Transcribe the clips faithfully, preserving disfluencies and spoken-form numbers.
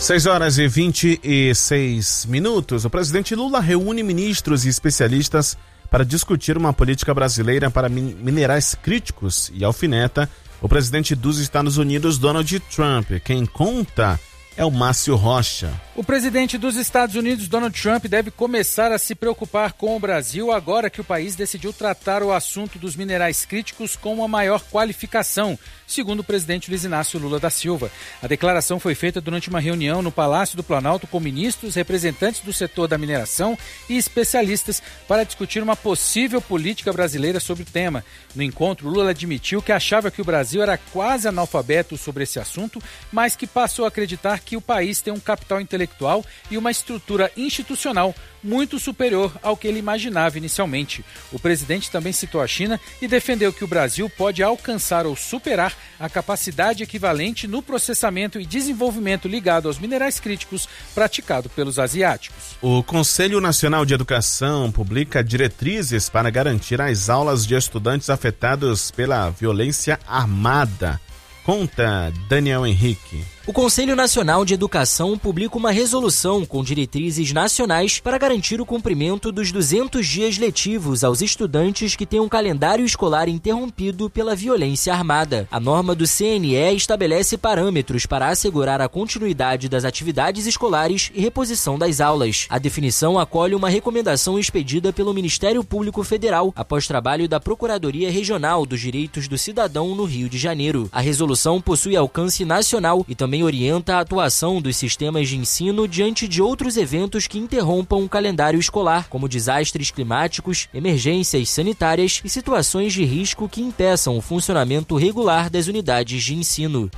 seis horas e vinte e seis minutos. O presidente Lula reúne ministros e especialistas para discutir uma política brasileira para minerais críticos e alfineta o presidente dos Estados Unidos, Donald Trump. Quem conta é o Márcio Rocha. O presidente dos Estados Unidos, Donald Trump, deve começar a se preocupar com o Brasil agora que o país decidiu tratar o assunto dos minerais críticos com uma maior qualificação, segundo o presidente Luiz Inácio Lula da Silva. A declaração foi feita durante uma reunião no Palácio do Planalto com ministros, representantes do setor da mineração e especialistas para discutir uma possível política brasileira sobre o tema. No encontro, Lula admitiu que achava que o Brasil era quase analfabeto sobre esse assunto, mas que passou a acreditar que o país tem um capital intelectual e uma estrutura institucional muito superior ao que ele imaginava inicialmente. O presidente também citou a China e defendeu que o Brasil pode alcançar ou superar a capacidade equivalente no processamento e desenvolvimento ligado aos minerais críticos praticado pelos asiáticos. O Conselho Nacional de Educação publica diretrizes para garantir as aulas de estudantes afetados pela violência armada. Conta Daniel Henrique. O Conselho Nacional de Educação publica uma resolução com diretrizes nacionais para garantir o cumprimento dos duzentos dias letivos aos estudantes que têm um calendário escolar interrompido pela violência armada. A norma do C N E estabelece parâmetros para assegurar a continuidade das atividades escolares e reposição das aulas. A definição acolhe uma recomendação expedida pelo Ministério Público Federal após trabalho da Procuradoria Regional dos Direitos do Cidadão no Rio de Janeiro. A resolução possui alcance nacional e também orienta a atuação dos sistemas de ensino diante de outros eventos que interrompam o calendário escolar, como desastres climáticos, emergências sanitárias e situações de risco que impeçam o funcionamento regular das unidades de ensino.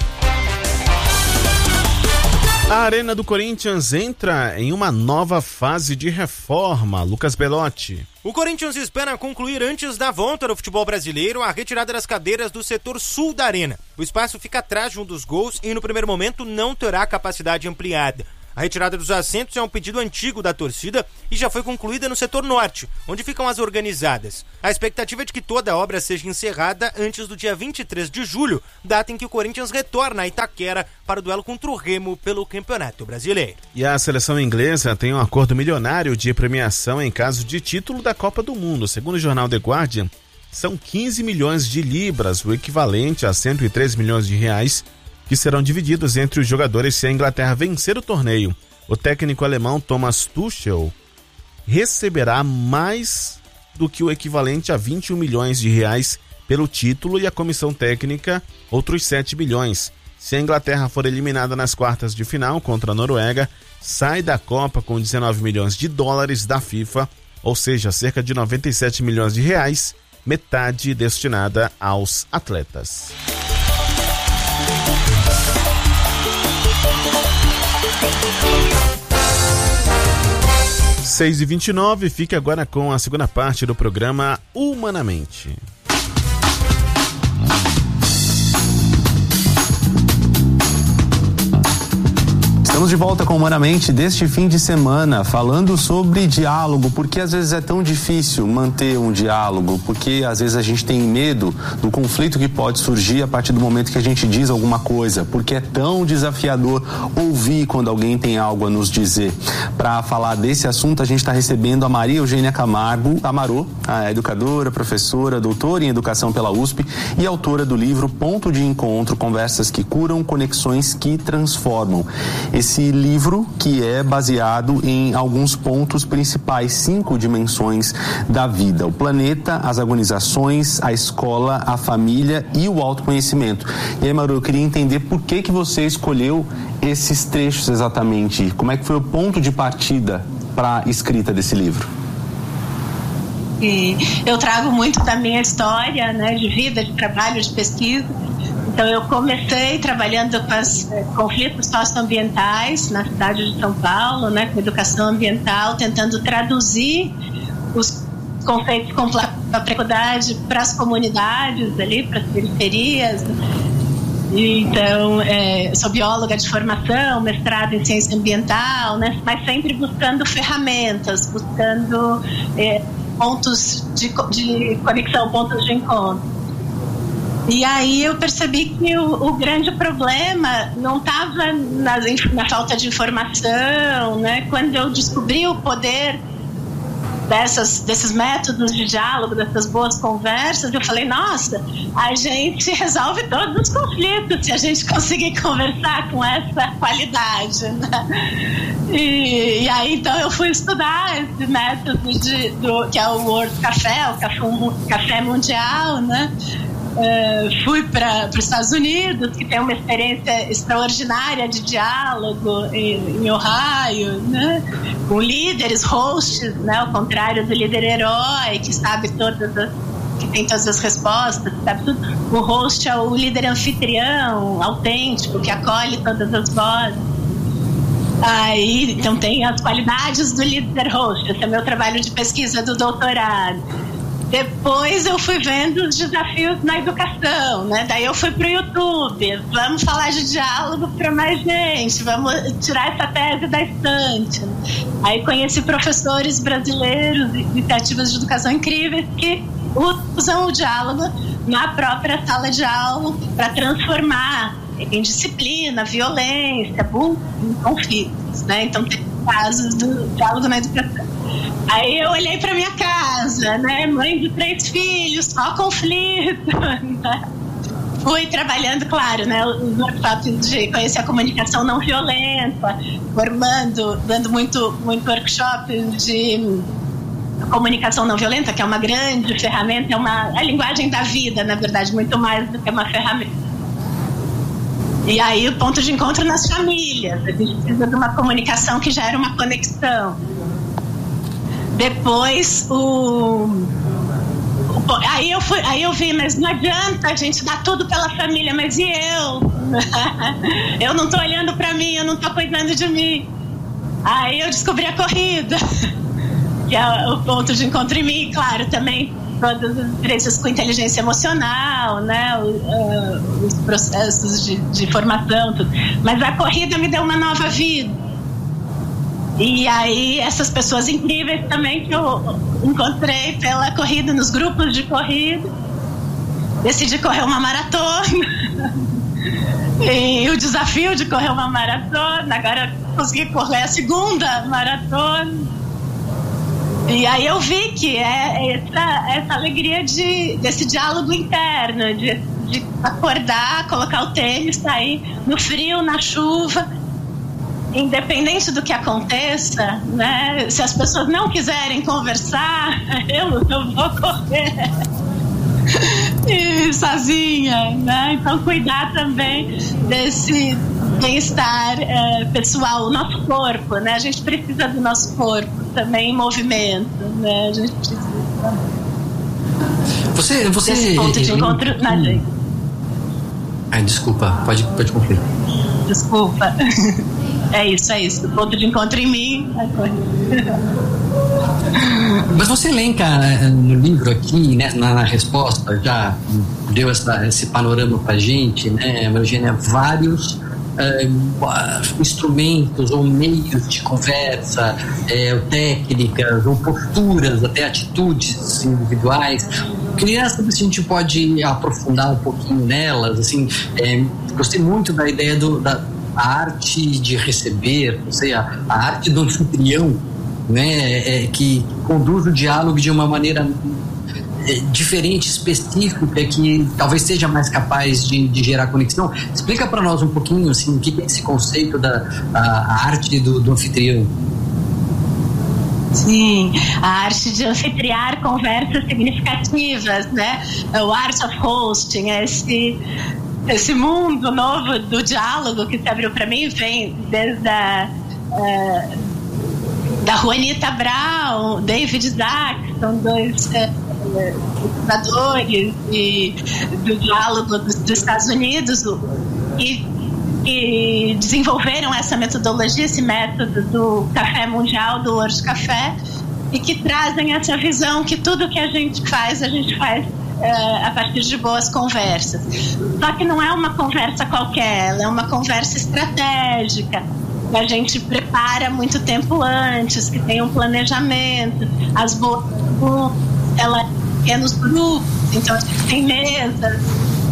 A Arena do Corinthians entra em uma nova fase de reforma. Lucas Belotti. O Corinthians espera concluir antes da volta do futebol brasileiro a retirada das cadeiras do setor sul da arena. O espaço fica atrás de um dos gols e no primeiro momento não terá capacidade ampliada. A retirada dos assentos é um pedido antigo da torcida e já foi concluída no setor norte, onde ficam as organizadas. A expectativa é de que toda a obra seja encerrada antes do dia vinte e três de julho, data em que o Corinthians retorna a Itaquera para o duelo contra o Remo pelo Campeonato Brasileiro. E a seleção inglesa tem um acordo milionário de premiação em caso de título da Copa do Mundo. Segundo o jornal The Guardian, são quinze milhões de libras, o equivalente a cento e três milhões de reais, que serão divididos entre os jogadores se a Inglaterra vencer o torneio. O técnico alemão Thomas Tuchel receberá mais do que o equivalente a vinte e um milhões de reais pelo título e a comissão técnica outros sete milhões. Se a Inglaterra for eliminada nas quartas de final contra a Noruega, sai da Copa com dezenove milhões de dólares da FIFA, ou seja, cerca de noventa e sete milhões de reais, metade destinada aos atletas. seis e vinte e nove, fique agora com a segunda parte do programa Humanamente. Estamos de volta com Humanamente deste fim de semana, falando sobre diálogo, porque às vezes é tão difícil manter um diálogo, porque às vezes a gente tem medo do conflito que pode surgir a partir do momento que a gente diz alguma coisa, porque é tão desafiador ouvir quando alguém tem algo a nos dizer. Para falar desse assunto, a gente está recebendo a Maria Eugênia Camargo Amarô, a educadora, professora, doutora em educação pela U S P e autora do livro Ponto de Encontro, Conversas que Curam, Conexões que Transformam. Esse livro que é baseado em alguns pontos principais, cinco dimensões da vida: o planeta, as agonizações, a escola, a família e o autoconhecimento. E aí, Maru, eu queria entender por que que você escolheu esses trechos exatamente. Como é que foi o ponto de partida para a escrita desse livro? E eu trago muito da minha história, né, de vida, de trabalho, de pesquisa. Então, eu comecei trabalhando com os eh, conflitos socioambientais na cidade de São Paulo, né, com educação ambiental, tentando traduzir os conceitos com dificuldade para as comunidades ali, para as periferias. Então, é, sou bióloga de formação, mestrado em ciência ambiental, né, mas sempre buscando ferramentas, buscando é, pontos de, de conexão, pontos de encontro. E aí eu percebi que o, o grande problema não estava na, na falta de informação, né? Quando eu descobri o poder dessas, desses métodos de diálogo, dessas boas conversas, eu falei, nossa, a gente resolve todos os conflitos se a gente conseguir conversar com essa qualidade, né? E, e aí então eu fui estudar esse método de, do, que é o World Café, o Café, Café Mundial, né? Uh, fui para os Estados Unidos, que tem uma experiência extraordinária de diálogo em, em Ohio, né? Com líderes, hosts, né? Ao contrário do líder herói, que sabe todas as, que tem todas as respostas, sabe tudo. O host é o líder anfitrião, autêntico, que acolhe todas as vozes. Aí, então tem as qualidades do líder host. Esse é meu trabalho de pesquisa do doutorado. Depois eu fui vendo os desafios na educação, né? Daí eu fui pro YouTube, vamos falar de diálogo para mais gente, vamos tirar essa tese da estante. Aí conheci professores brasileiros e iniciativas de educação incríveis que usam o diálogo na própria sala de aula para transformar em disciplina, violência, bullying, conflitos, né? Então tem casos do diálogo na educação. Aí eu olhei para minha casa, né? Mãe de três filhos, só conflito. Né? Fui trabalhando, claro, né? Os workshops de conhecer a comunicação não violenta, formando, dando muito, muito workshop de comunicação não violenta, que é uma grande ferramenta, é uma, a linguagem da vida, na verdade, muito mais do que uma ferramenta. E aí o ponto de encontro nas famílias. A gente precisa de uma comunicação que gera uma conexão. Depois o, o aí eu fui, aí eu vi, mas não adianta a gente dar tudo pela família, mas e eu? Eu não tô olhando para mim, eu não tô cuidando de mim. Aí eu descobri a corrida, que é o ponto de encontro em mim, claro, também todas as experiências com inteligência emocional, né, os, os processos de, de formação, tudo. Mas a corrida me deu uma nova vida. E aí essas pessoas incríveis também que eu encontrei pela corrida, nos grupos de corrida, decidi correr uma maratona. E o desafio de correr uma maratona, agora consegui correr a segunda maratona. E aí eu vi que é essa, essa alegria de, desse diálogo interno, de, de acordar, colocar o tênis, sair no frio, na chuva, independente do que aconteça, né? Se as pessoas não quiserem conversar, eu, eu vou correr e sozinha, né? Então cuidar também desse bem-estar é, pessoal, o nosso corpo, né? A gente precisa do nosso corpo também em movimento, né? A gente precisa você, você desse ponto de encontro hum. na gente. Ai, desculpa, pode, pode concluir. Desculpa. É isso, é isso. O ponto de encontro em mim. Mas você elenca no livro aqui, né, na, na resposta, já deu essa, esse panorama pra gente, né, Marigênia, vários uh, instrumentos ou meios de conversa, é, técnicas ou posturas, até atitudes individuais. Queria saber se a gente pode aprofundar um pouquinho nelas, assim, é, gostei muito da ideia do, da a arte de receber, ou seja, a arte do anfitrião, né, é, que conduz o diálogo de uma maneira é, diferente, específica, que talvez seja mais capaz de, de gerar conexão. Explica para nós um pouquinho assim, o que é esse conceito da a, a arte do, do anfitrião. Sim, a arte de anfitriar conversas significativas, né? O art of hosting, é esse esse mundo novo do diálogo que se abriu para mim, vem desde a uh, da Juanita Brown, David Isaac, são dois fundadores uh, do diálogo dos, dos Estados Unidos e, e desenvolveram essa metodologia, esse método do Café Mundial, do World Café, e que trazem essa visão que tudo que a gente faz, a gente faz Uh, a partir de boas conversas. Só que não é uma conversa qualquer, ela é uma conversa estratégica, que a gente prepara muito tempo antes, que tem um planejamento. As boas, ela é pequenos grupos, então tem mesas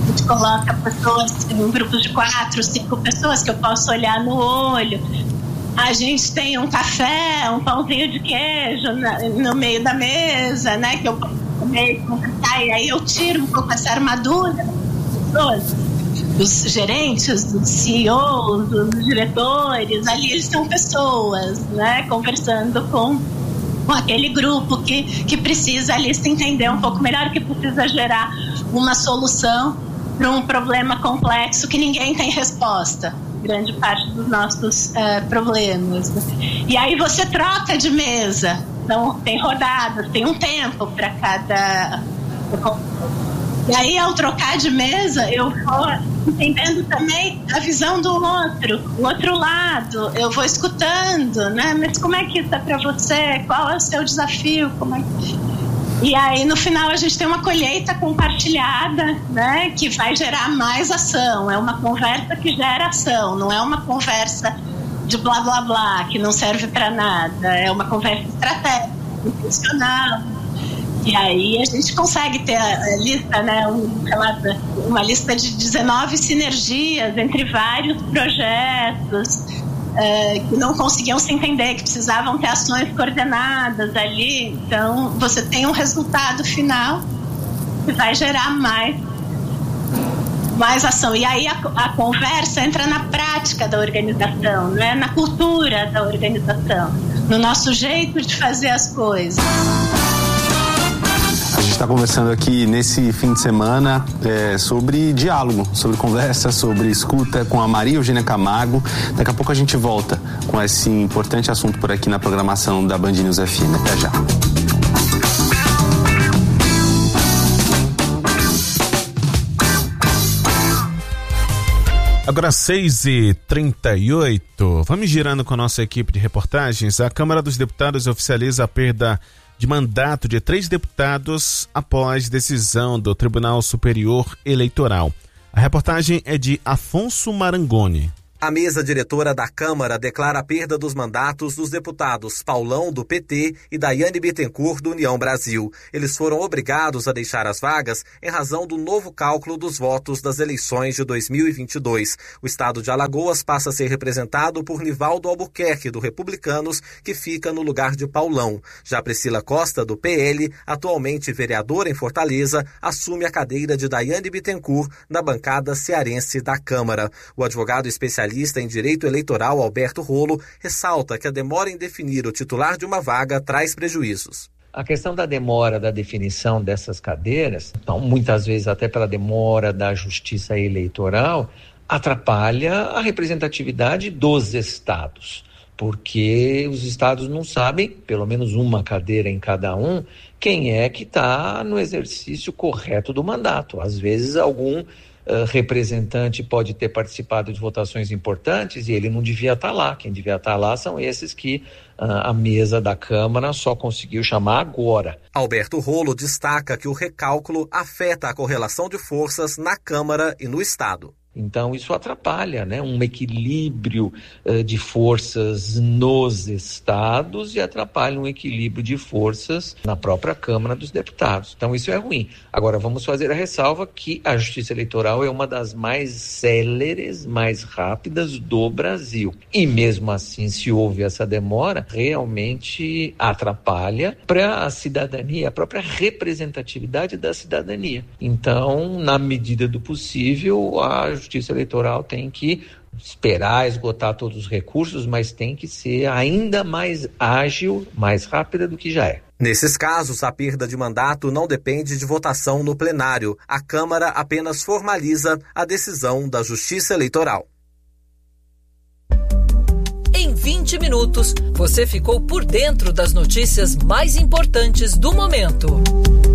A gente coloca pessoas em grupos de quatro, cinco pessoas que eu posso olhar no olho. A gente tem um café, um pãozinho de queijo na, no meio da mesa, né? Que eu posso comer, conversar, e aí eu tiro um pouco essa armadura das pessoas, dos gerentes, dos C E Os, dos diretores. Ali eles são pessoas, né? Conversando com, com aquele grupo que, que precisa ali se entender um pouco melhor, que precisa gerar uma solução para um problema complexo que ninguém tem resposta. Grande parte dos nossos uh, problemas. E aí você troca de mesa. Então, tem rodadas, tem um tempo para cada... E aí, ao trocar de mesa, eu vou entendendo também a visão do outro, o outro lado. Eu vou escutando, né? Mas como é que isso é para você? Qual é o seu desafio? Como é que... E aí, no final, a gente tem uma colheita compartilhada, né, que vai gerar mais ação. É uma conversa que gera ação, não é uma conversa de blá, blá, blá, que não serve para nada. É uma conversa estratégica, intencional. E aí a gente consegue ter a lista, né, um, uma lista de dezenove sinergias entre vários projetos, É, que não conseguiam se entender, que precisavam ter ações coordenadas ali. Então, você tem um resultado final que vai gerar mais, mais ação. E aí a, a conversa entra na prática da organização, né? Na cultura da organização, no nosso jeito de fazer as coisas. A gente está conversando aqui nesse fim de semana é, sobre diálogo, sobre conversa, sobre escuta com a Maria Eugênia Camargo. Daqui a pouco a gente volta com esse importante assunto por aqui na programação da Band News F M. Até já. Agora seis e trinta e oito, vamos girando com a nossa equipe de reportagens. A Câmara dos Deputados oficializa a perda de mandato de três deputados após decisão do Tribunal Superior Eleitoral. A reportagem é de Afonso Marangoni. A mesa diretora da Câmara declara a perda dos mandatos dos deputados Paulão, do P T, e Daiane Bittencourt, do União Brasil. Eles foram obrigados a deixar as vagas em razão do novo cálculo dos votos das eleições de dois mil e vinte e dois. O estado de Alagoas passa a ser representado por Nivaldo Albuquerque, do Republicanos, que fica no lugar de Paulão. Já Priscila Costa, do P L, atualmente vereadora em Fortaleza, assume a cadeira de Daiane Bittencourt na bancada cearense da Câmara. O advogado especialista em direito eleitoral Alberto Rolo ressalta que a demora em definir o titular de uma vaga traz prejuízos. A questão da demora da definição dessas cadeiras, então, muitas vezes até pela demora da justiça eleitoral, atrapalha a representatividade dos estados, porque os estados não sabem, pelo menos uma cadeira em cada um, quem é que está no exercício correto do mandato. Às vezes algum Uh, representante pode ter participado de votações importantes e ele não devia estar lá. Quem devia estar lá são esses que uh, a mesa da Câmara só conseguiu chamar agora. Alberto Rolo destaca que o recálculo afeta a correlação de forças na Câmara e no Estado. Então isso atrapalha, né, um equilíbrio uh, de forças nos estados e atrapalha um equilíbrio de forças na própria Câmara dos Deputados. Então isso é ruim. Agora vamos fazer a ressalva que a Justiça Eleitoral é uma das mais céleres, mais rápidas do Brasil. E mesmo assim, se houve essa demora, realmente atrapalha para a cidadania, a própria representatividade da cidadania. Então, na medida do possível, a Justiça Eleitoral tem que esperar esgotar todos os recursos, mas tem que ser ainda mais ágil, mais rápida do que já é. Nesses casos, a perda de mandato não depende de votação no plenário. A Câmara apenas formaliza a decisão da Justiça Eleitoral. Em vinte minutos, você ficou por dentro das notícias mais importantes do momento.